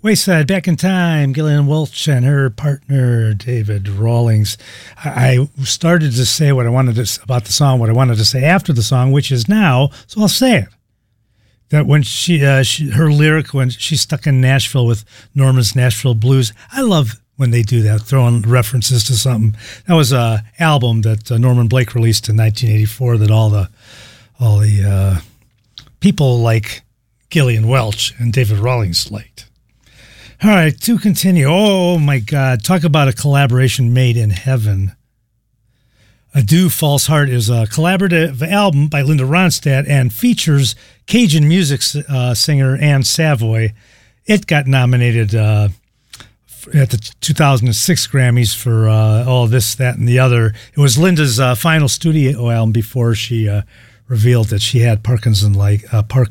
Wayside, Back in Time, Gillian Welch and her partner, David Rawlings. I started to say what I wanted to about the song, what I wanted to say after the song, which is now, so I'll say it. That when her lyric, when she's stuck in Nashville with Norman's Nashville Blues, I love when they do that, throwing references to something. That was an album that Norman Blake released in 1984 that all the people like Gillian Welch and David Rawlings liked. All right, to continue. Oh, my God. Talk about a collaboration made in heaven. Adieu, False Heart is a collaborative album by Linda Ronstadt and features Cajun music singer Anne Savoy. It got nominated at the 2006 Grammys for all this, that, and the other. It was Linda's final studio album before she revealed that she had Parkinson-like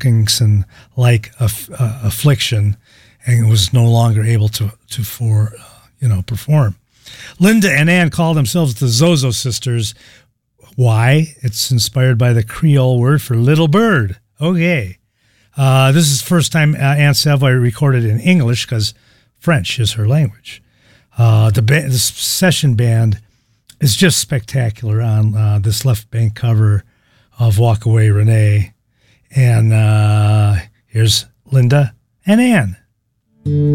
affliction and was no longer able to perform. Linda and Ann call themselves the Zozo Sisters. Why? It's inspired by the Creole word for little bird. Okay. This is the first time Anne Savoy recorded in English because French is her language. The session band is just spectacular on this left bank cover of Walk Away Renee. And here's Linda and Ann.